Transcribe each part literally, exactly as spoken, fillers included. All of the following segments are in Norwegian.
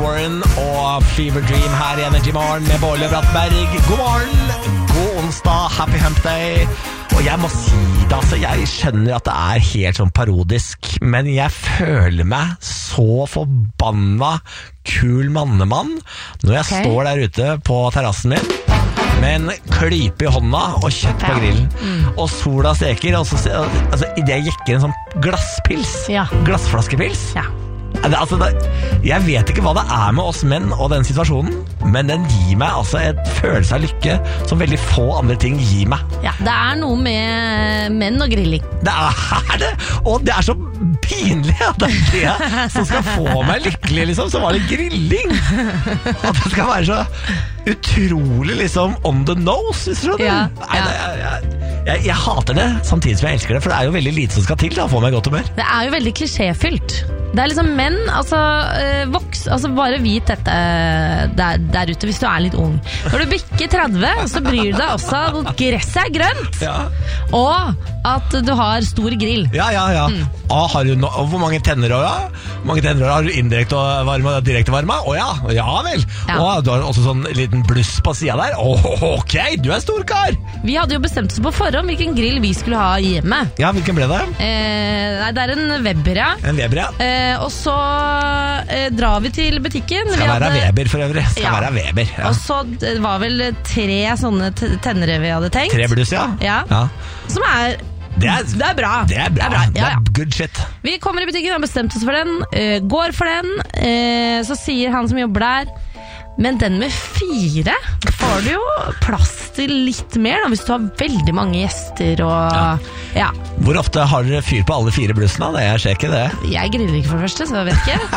Warren og Fever Dream her i Energy Morgen med Bårli og Brattberg. God morgen, god onsdag, happy hump day. Og jeg må si det, altså, jeg skjønner at det er helt sånn parodisk, men jeg føler meg så forbanna kul mannemann når jeg Ok. står der ute på terrassen min med en klype i hånda og kjøtt på Ja. grillen. Og sola steker, og så, altså, i det jeg jekker en sånn glasspils, Ja. glassflaskepils. Ja. Det, altså, det, jeg vet ikke hva det er med oss menn og den situasjonen, men den gir meg altså et følelse av lykke som veldig få andre ting gir meg. Ja, det er noe med menn og grilling. Det er det, og det er så pinlig at det er det som skal få meg lykkelig, liksom. Så var det grilling. At det skal være så utrolig liksom on the nose, hvis du skjønner. Ja, Nei, ja. det er- jeg, jeg, jeg hater det, samtidig som jeg elsker det, for det er jo veldig lite som skal til da, å få meg i godt humør. Det er jo veldig klisjéfylt. Det er liksom menn, altså øh, voks, altså bare vit dette der, der ute hvis du er litt ung. Når du bikker tretti, så bryr du deg også at gresset er grønt, Ja, og at du har stor grill. ja, ja. ja. Mm. Ah, har du no og hvor mange tenner har du? Hvor mange tenner har du? Indirekte varme og direkte varme? Å ja, ja vel. Ja. Og du har også sånn liten bluss på siden der. Åh, ok, du er storkar. Vi hadde jo bestemt oss på forhånd hvilken grill vi skulle ha hjemme. Ja, hvilken ble det? Eh, nei, det er en Weber, ja. En Weber, ja. Eh, og så eh, drar vi til butikken. Skal Vi være hadde- Weber for øvrig. Skal Ja. være Weber. Ja. Og så det var vel tre sånne t- tennere vi hadde tenkt. Tre bluss, ja. Ja. ja. Som er Det er, Det er bra. Det er bra. Det Ja, er ja. good shit. Vi kommer i butikken, har bestemt oss for den, eh, går for den. eh, Så sier han som jobber der, men den med fire får du jo plass til litt mer da, hvis du har veldig mange gjester og ja. Hvor ofte har dere fyr på alle fire blussene? Det jeg ser ikke det. Jeg griller ikke for det første, så jeg vet ikke.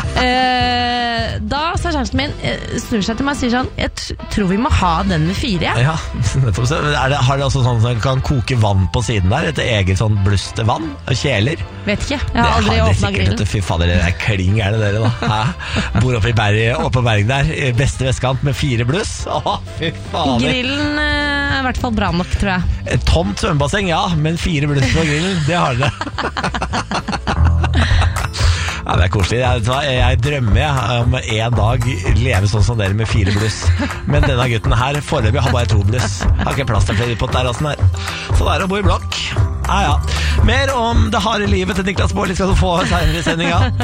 eh, Da sa kjæresten min, eh, snur seg til meg og sier sånn, jeg t- tror vi må ha den med fire. Ja. Ja, nettopp. Så er det, har dere også sånn at dere kan koke vann på siden der? Et eget sånn bluss til vann? Og kjeler? Vet ikke, jeg Det har aldri har dere åpnet sikkert, grillen. vet du. Fy fader, det er kling er det dere da. Hæ? Bor oppe i berget, oppe på bergen der, i beste vestkant med fire bluss. Å, fy fader. Grillen eh, er i hvert fall bra nok, tror jeg. Et tomt svømmebasseng, ja, men fire bluss på grillen, det har dere. Ja, det er koselig. Jeg, vet du hva, jeg drømmer jeg, om en dag leve sånn som dere med fire bluss. Men denne gutten her foreløpig har bare to bluss. Har ikke plass til flere på terrassen her. Så det er å bo i blokk. Ja, ja. Mer om det harde livet til Niklas Bårli skal du få senere i sendinga.